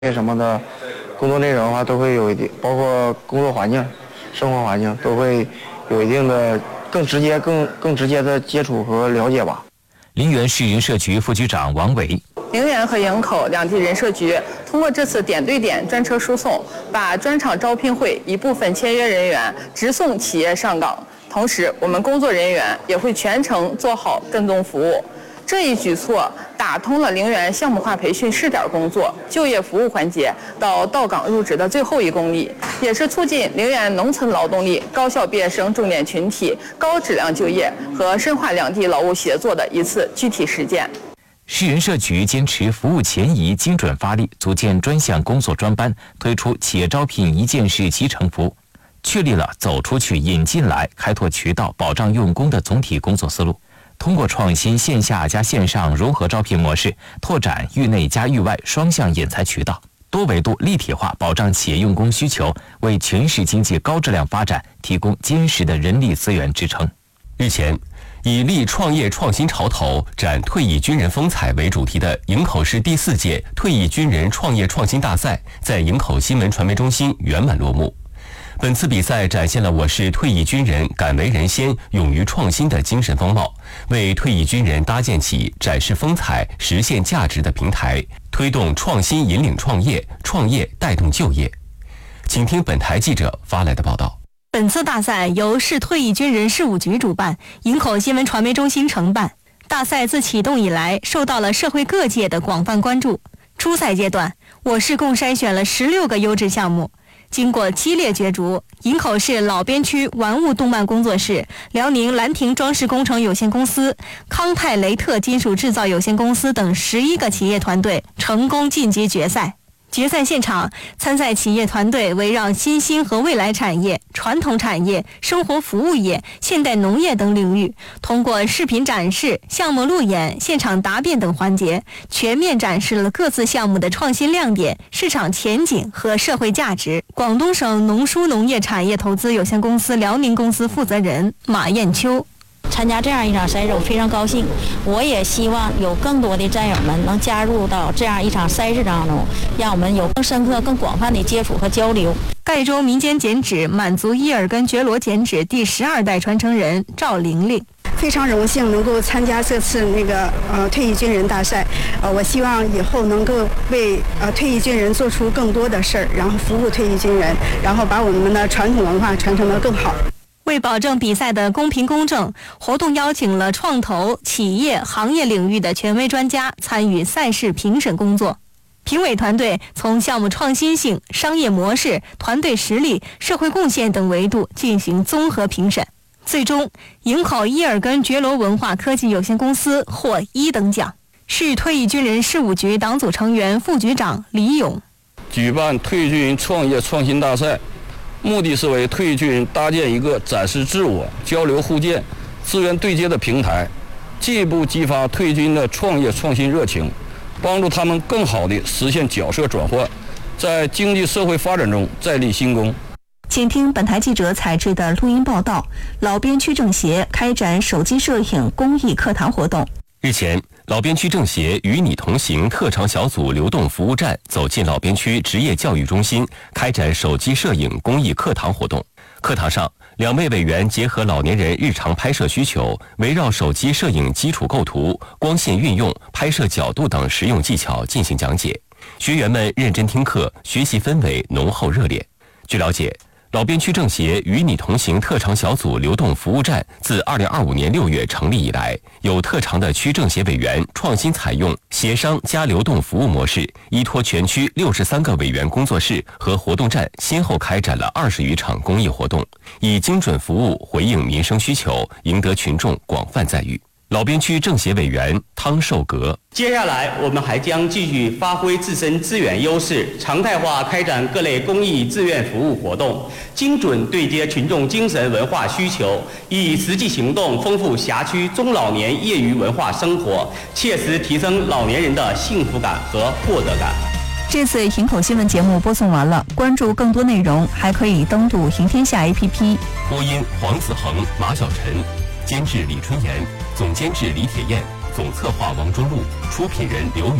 什么的工作内容的话，都会有一定，包括工作环境、生活环境都会有一定的更直接的接触和了解吧。 陵园市人社局副局长王伟， 陵园和营口两地人社局通过这次点对点专车输送，把专场招聘会一部分签约人员直送企业上岗，同时我们工作人员也会全程做好跟踪服务。这一举措打通了陵园项目化培训试点工作、就业服务环节到岗入职的最后1公里，也是促进陵园农村劳动力高校毕业生重点群体高质量就业和深化两地劳务协作的一次具体实践。 市人社局坚持服务前移、精准发力，组建专项工作专班，推出企业招聘一件事集成服务，确立了走出去、引进来、开拓渠道、保障用工的总体工作思路。通过创新线下加线上融合招聘模式，拓展域内加域外双向引才渠道，多维度立体化保障企业用工需求，为全市经济高质量发展提供坚实的人力资源支撑。 日前，以立创业创新潮头、展退役军人风采为主题的营口市第4届退役军人创业创新大赛在营口新闻传媒中心圆满落幕。本次比赛展现了我市退役军人敢为人先、勇于创新的精神风貌，为退役军人搭建起展示风采、实现价值的平台，推动创新引领创业，创业带动就业。请听本台记者发来的报道。 本次大赛由市退役军人事务局主办，营口新闻传媒中心承办。大赛自启动以来，受到了社会各界的广泛关注。初赛阶段，我市共筛选了16个优质项目。经过激烈角逐，营口市老边区玩物动漫工作室、辽宁兰亭装饰工程有限公司、康泰雷特金属制造有限公司等11个企业团队成功晋级决赛。决赛现场，参赛企业团队围绕新兴和未来产业、传统产业、生活服务业、现代农业等领域，通过视频展示、项目路演、现场答辩等环节，全面展示了各自项目的创新亮点、市场前景和社会价值。广东省农蔬农业产业投资有限公司辽宁公司负责人马艳秋。 参加这样一场赛事，我非常高兴。我也希望有更多的战友们能加入到这样一场赛事当中，让我们有更深刻、更广泛的接触和交流。 赣州民间剪纸满族伊尔根觉罗剪纸第12代传承人赵玲玲。 非常荣幸能够参加这次退役军人大赛，我希望以后能够为退役军人做出更多的事儿，然后服务退役军人，然后把我们的传统文化传承得更好。 为保证比赛的公平公正，活动邀请了创投、企业、行业领域的权威专家参与赛事评审工作。评委团队从项目创新性、商业模式、团队实力、社会贡献等维度进行综合评审。最终，营口伊尔根觉罗文化科技有限公司获1等奖。市退役军人事务局党组成员、副局长李勇。 举办退役军人创业创新大赛，目的是为退役军人搭建一个展示自我、交流互鉴、资源对接的平台，进一步激发退役军人的创业创新热情，帮助他们更好地实现角色转换，在经济社会发展中再立新功。 请听本台记者采制的录音报道。老边区政协开展手机摄影公益课堂活动。 日前，老边区政协与你同行特长小组流动服务站走进老边区职业教育中心，开展手机摄影公益课堂活动。课堂上，2位委员结合老年人日常拍摄需求，围绕手机摄影基础构图、光线运用、拍摄角度等实用技巧进行讲解。学员们认真听课，学习氛围浓厚热烈。据了解，老边区政协与你同行特长小组流动服务站自2025年6月成立以来，有特长的区政协委员创新采用协商加流动服务模式，依托全区63个委员工作室和活动站，先后开展了20余场公益活动，以精准服务回应民生需求，赢得群众广泛赞誉。老边区政协委员汤寿阁。 接下来，我们还将继续发挥自身资源优势，常态化开展各类公益志愿服务活动，精准对接群众精神文化需求，以实际行动丰富辖区中老年业余文化生活，切实提升老年人的幸福感和获得感。 这次营口新闻节目播送完了，关注更多内容还可以登录营天下 APP。 播音黄子恒、马晓晨，监制李春妍，总监制李铁燕，总策划王忠禄，出品人刘宇。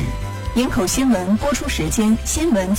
营口新闻播出时间：新闻。